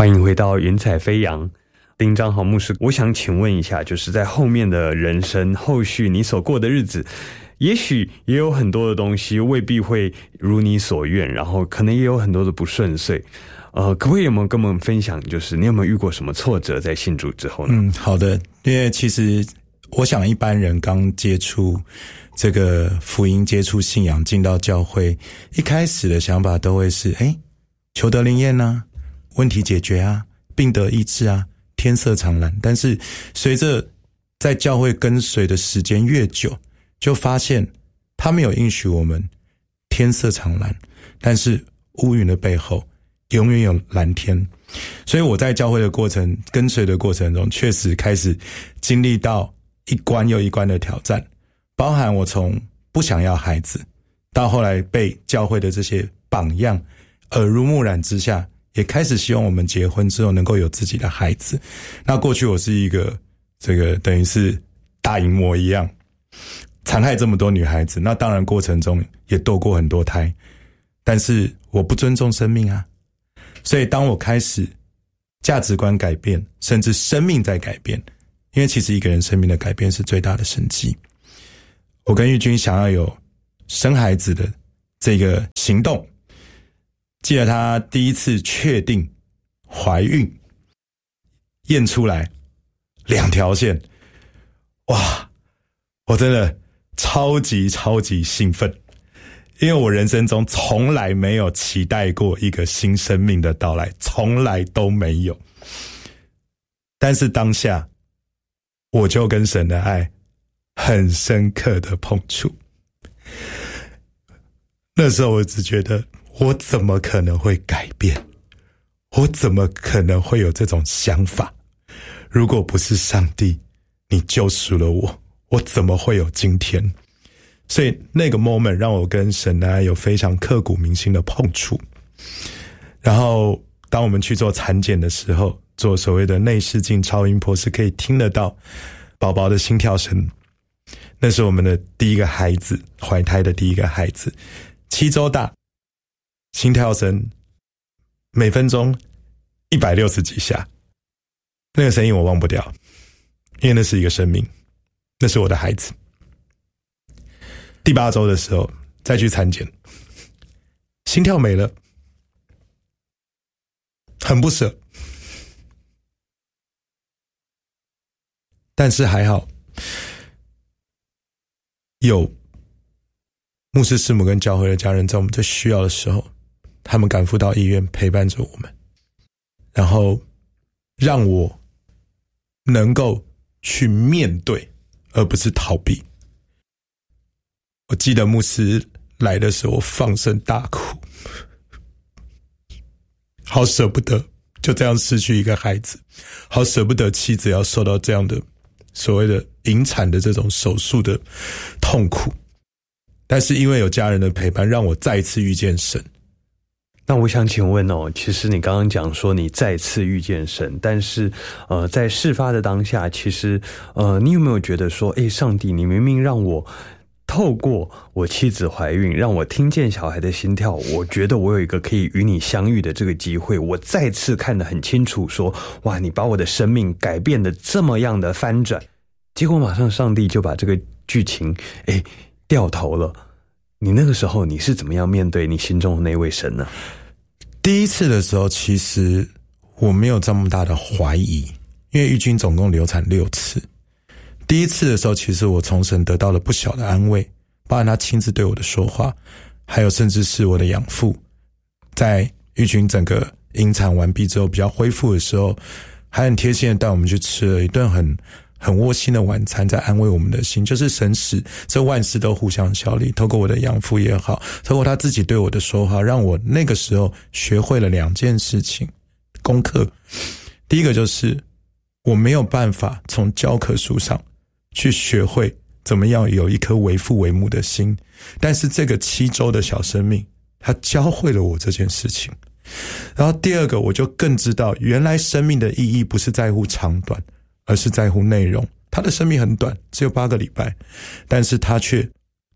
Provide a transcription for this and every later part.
欢迎回到云彩飞扬，丁章豪牧师，我想请问一下，就是在后面的人生后续你所过的日子，也许也有很多的东西未必会如你所愿，然后可能也有很多的不顺遂。可不可以有没有跟我们分享，就是你有没有遇过什么挫折在信主之后呢？ 好的，因为其实我想一般人刚接触这个福音，接触信仰，进到教会，一开始的想法都会是求得灵验啊，问题解决啊，病得医治啊，天色常蓝。但是随着在教会跟随的时间越久，就发现他没有应许我们天色常蓝，但是乌云的背后永远有蓝天。所以我在教会的过程，跟随的过程中，确实开始经历到一关又一关的挑战，包含我从不想要孩子，到后来被教会的这些榜样耳濡目染之下，也开始希望我们结婚之后能够有自己的孩子。那过去我是一个等于是大淫魔一样，残害这么多女孩子，那当然过程中也堕过很多胎，但是我不尊重生命啊。所以当我开始价值观改变，甚至生命在改变，因为其实一个人生命的改变是最大的神迹。我跟玉君想要有生孩子的这个行动，记得她第一次确定怀孕，验出来2条线，哇，我真的超级兴奋，因为我人生中从来没有期待过一个新生命的到来，从来都没有。但是当下我就跟神的爱很深刻的碰触。那时候我只觉得，我怎么可能会改变？我怎么可能会有这种想法？如果不是上帝你救赎了我，我怎么会有今天？所以那个 moment 让我跟神的爱有非常刻骨铭心的碰触。然后当我们去做产检的时候，做所谓的内视镜超音波，是可以听得到宝宝的心跳声。那是我们的第一个孩子，怀胎的第一个孩子，7周大，心跳声每分钟160几下，那个声音我忘不掉，因为那是一个生命，那是我的孩子。第8周的时候再去产检，心跳没了，很不舍，但是还好有牧师师母跟教会的家人在我们最需要的时候，他们赶赴到医院陪伴着我们，然后让我能够去面对，而不是逃避。我记得牧师来的时候，我放声大哭，好舍不得就这样失去一个孩子，好舍不得妻子要受到这样的所谓的引产的这种手术的痛苦。但是因为有家人的陪伴，让我再一次遇见神。 那我想请问其实你刚刚讲说你再次遇见神，但是在事发的当下，其实你有没有觉得说，上帝，你明明让我透过我妻子怀孕，让我听见小孩的心跳，我觉得我有一个可以与你相遇的这个机会，我再次看得很清楚说，哇，你把我的生命改变得这么样的翻转，结果马上上帝就把这个剧情掉头了。你那个时候你是怎么样面对你心中的那位神呢？ 第一次的时候，其实我没有这么大的怀疑，因为玉君总共流产6次。第一次的时候，其实我从神得到了不小的安慰，包含他亲自对我的说话，还有甚至是我的养父，在玉君整个引产完毕之后比较恢复的时候，还很贴心的带我们去吃了一顿很窝心的晚餐，在安慰我们的心，就是神使这万事都互相效力，透过我的养父也好，透过他自己对我的说话，让我那个时候学会了2件事情功课。第一个就是我没有办法从教科书上去学会怎么样有一颗为父为母的心，但是这个7周的小生命他教会了我这件事情。然后第二个，我就更知道原来生命的意义不是在乎长短，而是在乎内容。他的生命很短，只有8个礼拜，但是他却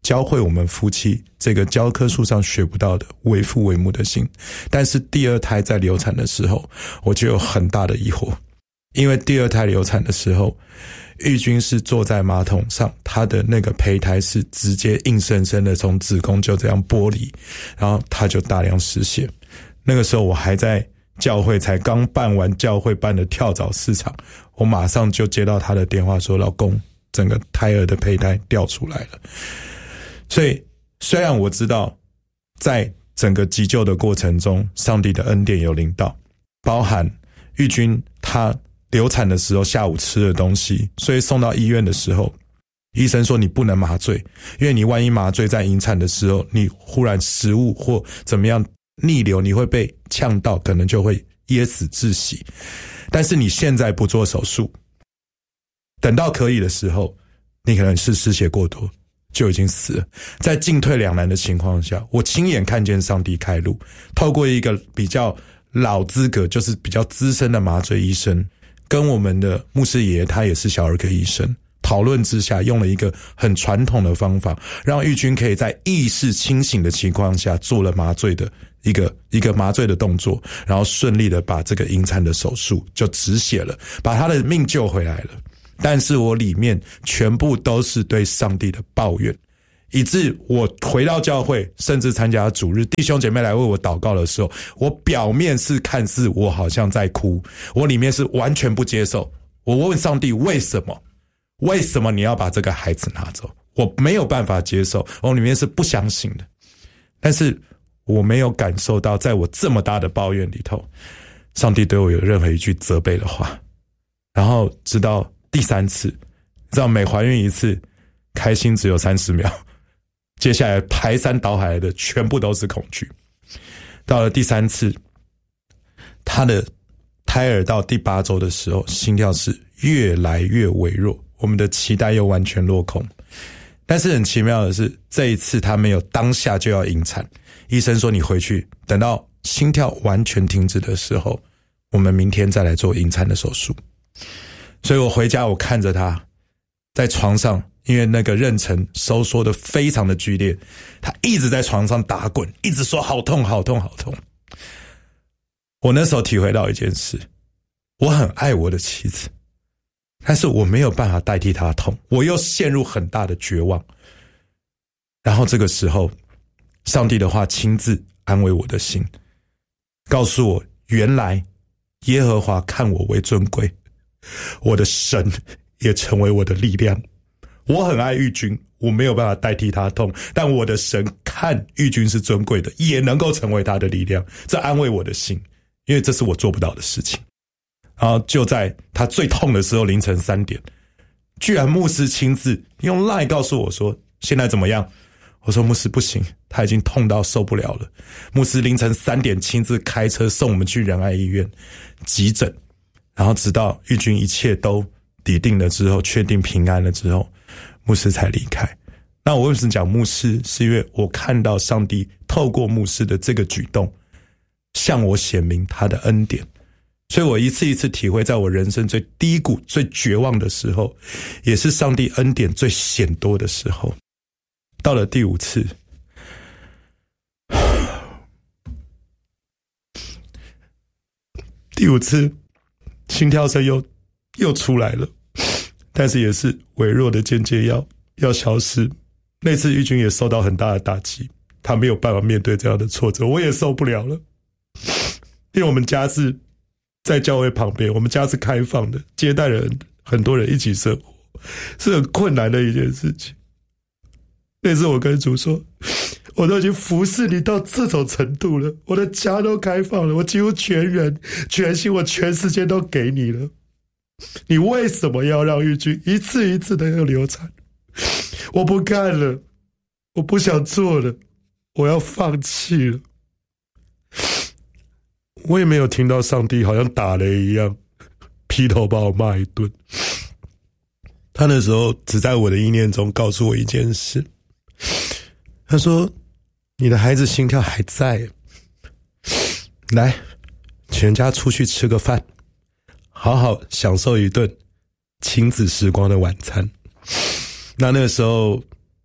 教会我们夫妻这个教科书上学不到的为父为母的心。但是第二胎在流产的时候，我就有很大的疑惑，因为第二胎流产的时候，玉君是坐在马桶上，她的那个胚胎是直接硬生生的从子宫就这样剥离，然后她就大量失血。那个时候我还在教会，才刚办完教会办的跳蚤市场，我马上就接到她的电话说，老公，整个胎儿的胚胎掉出来了。所以虽然我知道在整个急救的过程中，上帝的恩典有临到，包含玉君她流产的时候下午吃的东西，所以送到医院的时候，医生说你不能麻醉，因为你万一麻醉在引产的时候，你忽然食物或怎么样逆流，你会被呛到，可能就会噎死窒息。但是你现在不做手术，等到可以的时候，你可能是失血过多，就已经死了。在进退两难的情况下，我亲眼看见上帝开路，透过一个比较老资格，就是比较资深的麻醉医生，跟我们的牧师爷爷，他也是小儿科医生，讨论之下，用了一个很传统的方法，让玉君可以在意识清醒的情况下做了麻醉的一个麻醉的动作，然后顺利的把这个引产的手术就止血了，把他的命救回来了。但是我里面全部都是对上帝的抱怨，以致我回到教会，甚至参加主日，弟兄姐妹来为我祷告的时候，我表面是看似我好像在哭，我里面是完全不接受。我问上帝，为什么你要把这个孩子拿走？我没有办法接受，我里面是不相信的。但是我没有感受到，在我这么大的抱怨里头，上帝对我有任何一句责备的话。然后直到第3次，你知道每怀孕一次，开心只有30秒，接下来排山倒海的全部都是恐惧。到了第3次，他的胎儿到第8周的时候，心跳是越来越微弱，我们的期待又完全落空。但是很奇妙的是，这一次他没有当下就要引产，医生说你回去，等到心跳完全停止的时候，我们明天再来做引产的手术。所以我回家，我看着他在床上，因为那个妊娠收缩的非常的剧烈，他一直在床上打滚，一直说好痛好痛好痛。我那时候体会到一件事，我很爱我的妻子，但是我没有办法代替她痛，我又陷入很大的绝望。然后这个时候，上帝的话亲自安慰我的心，告诉我，原来耶和华看我为尊贵，我的神也成为我的力量。我很爱玉君，我没有办法代替他痛，但我的神看玉君是尊贵的，也能够成为他的力量。这安慰我的心，因为这是我做不到的事情。然后就在他最痛的时候，凌晨3点，居然牧师亲自用 LINE 告诉我说现在怎么样。我说牧师不行，他已经痛到受不了了。牧师凌晨3点亲自开车送我们去仁爱医院急诊，然后直到玉君一切都抵定了之后，确定平安了之后，牧师才离开。那我为什么讲牧师，是因为我看到上帝透过牧师的这个举动向我显明他的恩典。所以我一次一次体会，在我人生最低谷最绝望的时候，也是上帝恩典最显多的时候。到了第5次，第5次心跳声又出来了，但是也是微弱的间接要消失。那次玉君也受到很大的打击，他没有办法面对这样的挫折，我也受不了了。因为我们家是在教会旁边，我们家是开放的，接待人很多人一起生活，是很困难的一件事情。那次我跟主说，我都已经服侍你到这种程度了，我的家都开放了，我几乎全人全心，我全时间都给你了，你为什么要让玉君一次一次的要流产？我不干了，我不想做了，我要放弃了。我也没有听到上帝好像打雷一样劈头把我骂一顿。他那时候只在我的意念中告诉我一件事，他说你的孩子心跳还在，来全家出去吃个饭，好好享受一顿亲子时光的晚餐。那个时候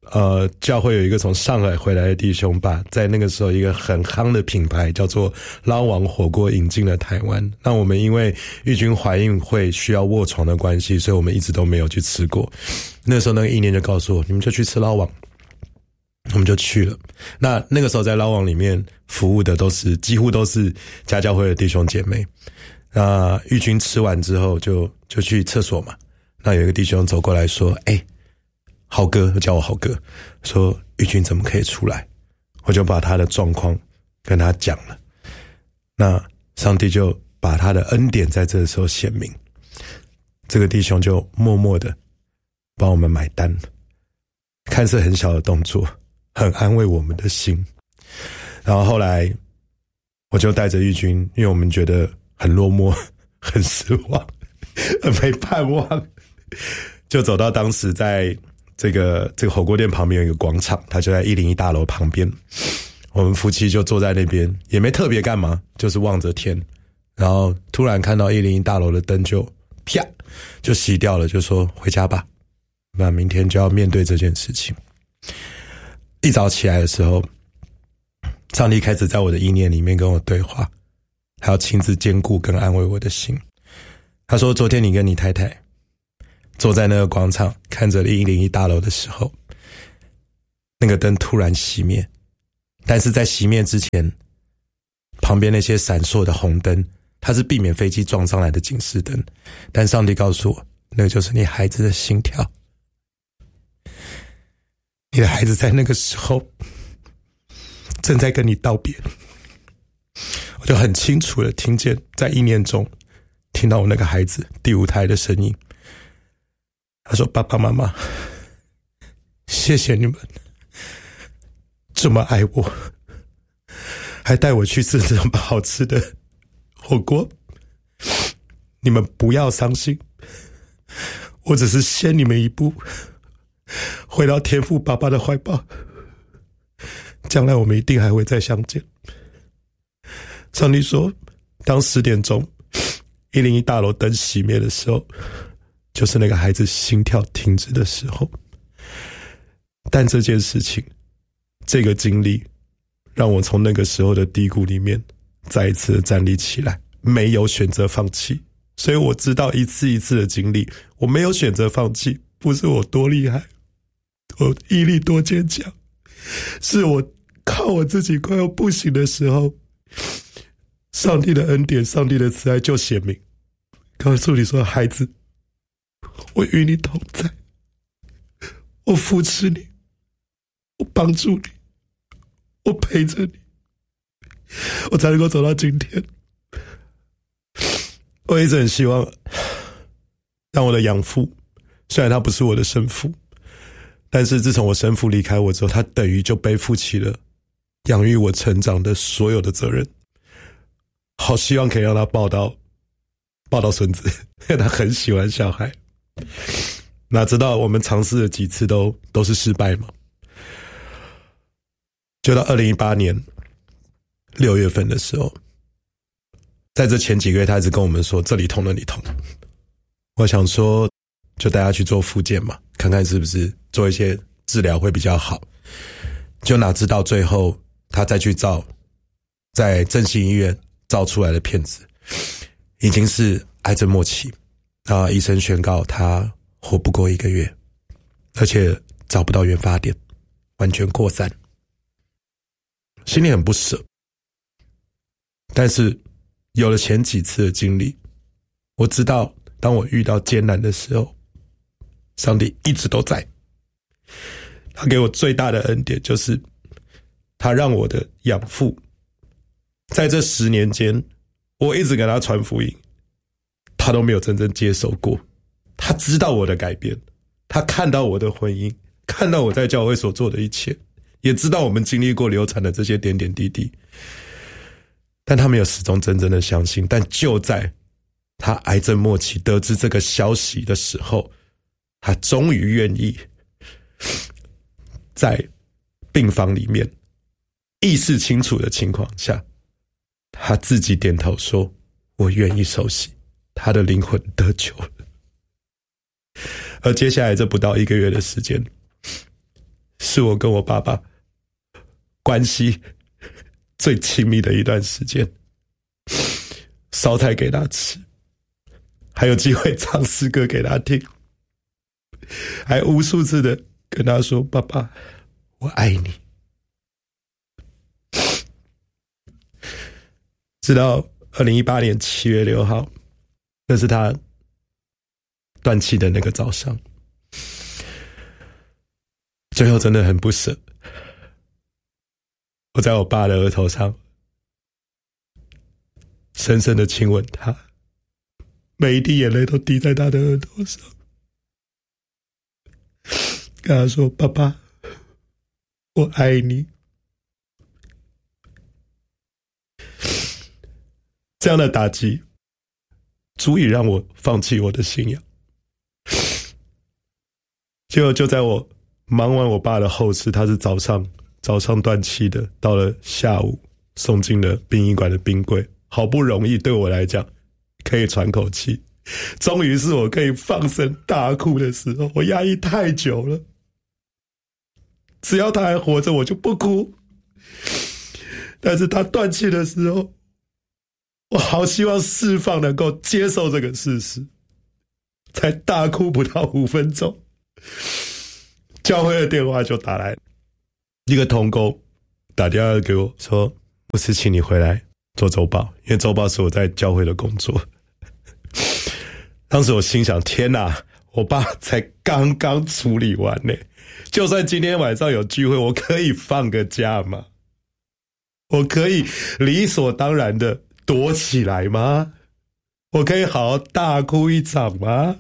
教会有一个从上海回来的弟兄，把在那个时候一个很夯的品牌叫做捞王火锅引进了台湾。那我们因为玉君怀孕会需要卧床的关系，所以我们一直都没有去吃过。那时候那个意念就告诉我，你们就去吃捞王。我们就去了。那个时候在捞王里面服务的几乎都是家教会的弟兄姐妹。那玉君吃完之后就去厕所嘛。那有一个弟兄走过来说，豪哥，叫我豪哥，说玉君怎么可以出来？我就把他的状况跟他讲了。那上帝就把他的恩典在这个时候显明。这个弟兄就默默的帮我们买单，看似很小的动作，很安慰我们的心。然后后来我就带着玉君，因为我们觉得很落寞，很失望，很没盼望，就走到当时在这个火锅店旁边有一个广场，它就在101大楼旁边。我们夫妻就坐在那边，也没特别干嘛，就是望着天。然后突然看到101大楼的灯就啪就熄掉了，就说回家吧，那明天就要面对这件事情。一早起来的时候，上帝开始在我的意念里面跟我对话，还要亲自兼顾跟安慰我的心。他说，昨天你跟你太太坐在那个广场看着101大楼的时候，那个灯突然熄灭，但是在熄灭之前，旁边那些闪烁的红灯，它是避免飞机撞上来的警示灯，但上帝告诉我，那就是你孩子的心跳。你的孩子在那个时候正在跟你道别。我就很清楚的听见，在意念中听到我那个孩子第5胎的声音。他说，爸爸妈妈，谢谢你们这么爱我，还带我去吃这么好吃的火锅。你们不要伤心，我只是先你们一步回到天父爸爸的怀抱，将来我们一定还会再相见。上帝说，当10点钟101大楼灯熄灭的时候，就是那个孩子心跳停止的时候。但这件事情，这个经历，让我从那个时候的低谷里面再一次的站立起来，没有选择放弃。所以我知道一次一次的经历，我没有选择放弃，不是我多厉害，我毅力多坚强，是我靠我自己快要不行的时候，上帝的恩典，上帝的慈爱就显明，告诉你说，孩子，我与你同在，我扶持你，我帮助你，我陪着你，我才能够走到今天。我一直很希望让我的养父，虽然他不是我的生父，但是自从我生父离开我之后，他等于就背负起了养育我成长的所有的责任。好希望可以让他抱到孙子，因为他很喜欢小孩。哪知道我们尝试了几次都是失败嘛。就到2018年6月份的时候，在这前几个月他一直跟我们说，这里痛那里痛。我想说就带他去做复健嘛，看看是不是做一些治疗会比较好。就哪知道最后他再去照，在振兴医院照出来的片子已经是癌症末期，医生宣告他活不过1个月，而且找不到原发点，完全扩散。心里很不舍，但是有了前几次的经历，我知道当我遇到艰难的时候，上帝一直都在。他给我最大的恩典，就是他让我的养父在这10年间，我一直给他传福音，他都没有真正接受过。他知道我的改变，他看到我的婚姻，看到我在教会所做的一切，也知道我们经历过流产的这些点点滴滴，但他没有始终真正的相信。但就在他癌症末期得知这个消息的时候，他终于愿意在病房里面意识清楚的情况下，他自己点头说，我愿意受洗，他的灵魂得救了。而接下来这不到1个月的时间， 是我跟我爸爸关系最亲密的一段时间，烧菜给他吃，还有机会唱诗歌给他听，还无数次的跟他说：“爸爸，我爱你。”直到2018年7月6号，那是他断气的那个早上，最后真的很不舍。我在我爸的额头上深深的亲吻他，每一滴眼泪都滴在他的额头上，跟他说：“爸爸，我爱你。”这样的打击足以让我放弃我的信仰。结果就在我忙完我爸的后事，他是早上断气的，到了下午送进了殡仪馆的冰柜，好不容易对我来讲可以喘口气，终于是我可以放声大哭的时候。我压抑太久了，只要他还活着我就不哭，但是他断气的时候，我好希望释放能够接受这个事实，才大哭不到5分钟，教会的电话就打来，一个同工打电话给我说：“牧师，请你回来做周报，因为周报是我在教会的工作。”当时我心想：天哪，我爸才刚刚处理完呢，就算今天晚上有聚会，我可以放个假吗？我可以理所当然的躲起来吗？我可以好好大哭一场吗？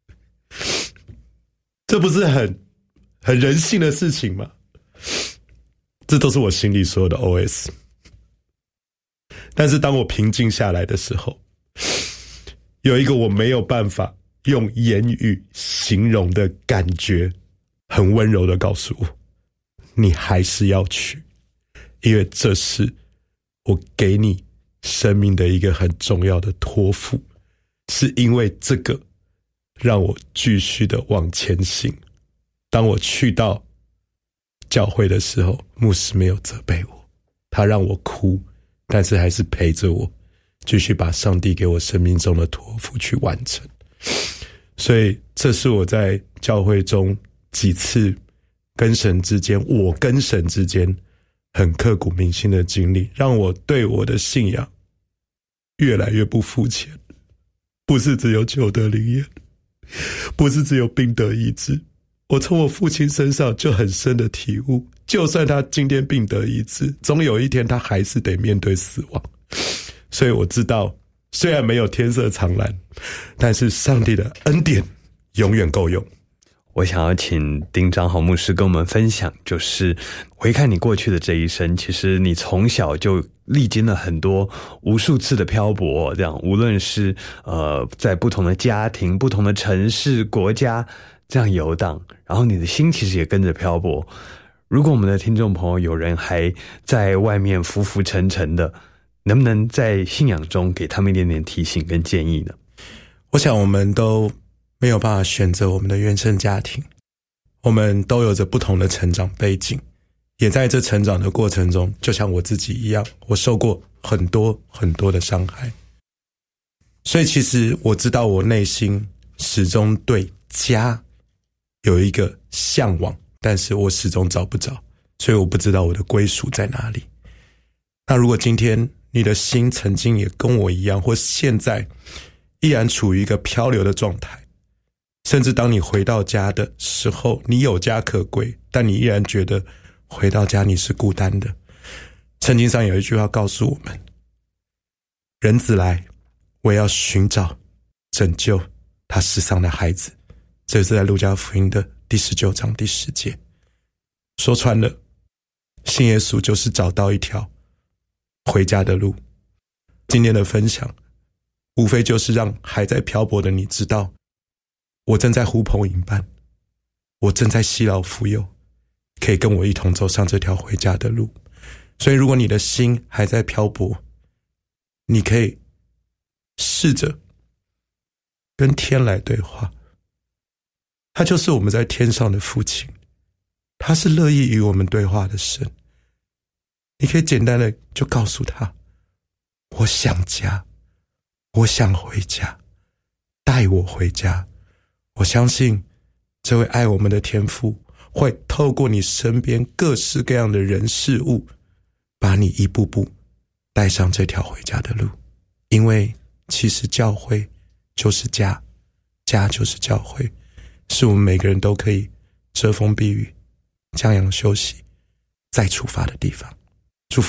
这不是很人性的事情吗？这都是我心里所有的 OS。 但是当我平静下来的时候，有一个我没有办法用言语形容的感觉，很温柔的告诉我：你还是要去，因为这是我给你生命的一个很重要的托付，是因为这个让我继续的往前行。当我去到教会的时候，牧师没有责备我，他让我哭，但是还是陪着我继续把上帝给我生命中的托付去完成。所以这是我在教会中几次跟神之间，我跟神之间很刻骨铭心的经历，让我对我的信仰越来越不肤浅。不是只有求得灵验，不是只有病得医治，我从我父亲身上就很深的体悟，就算他今天病得医治，总有一天他还是得面对死亡。所以我知道，虽然没有天色常蓝，但是上帝的恩典永远够用。 我想要请丁长豪牧师跟我们分享，就是回看你过去的这一生，其实你从小就历经了很多无数次的漂泊，这样无论是在不同的家庭、不同的城市、国家这样游荡，然后你的心其实也跟着漂泊。如果我们的听众朋友有人还在外面浮浮沉沉的，能不能在信仰中给他们一点点提醒跟建议呢？ 我想我们都没有办法选择我们的原生家庭，我们都有着不同的成长背景，也在这成长的过程中，就像我自己一样，我受过很多很多的伤害。所以其实我知道我内心始终对家有一个向往，但是我始终找不着，所以我不知道我的归属在哪里。那如果今天你的心曾经也跟我一样，或现在依然处于一个漂流的状态，甚至当你回到家的时候，你有家可归，但你依然觉得回到家你是孤单的。圣经上有一句话告诉我们：人子来，我要寻找拯救他世上的孩子。这是在路加福音的第19章第10节。说穿了，信耶稣就是找到一条回家的路。今天的分享无非就是让还在漂泊的你知道，我正在呼朋引伴，我正在西老扶幼，可以跟我一同走上这条回家的路。所以如果你的心还在漂泊，你可以试着跟天来对话，他就是我们在天上的父亲， 他是乐意与我们对话的神。你可以简单的就告诉他，我想家，我想回家，带我回家。我相信这位爱我们的天父会透过你身边各式各样的人事物，把你一步步带上这条回家的路。因为其实教会就是家，家就是教会，是我们每个人都可以遮风避雨、降阳休息、再出发的地方。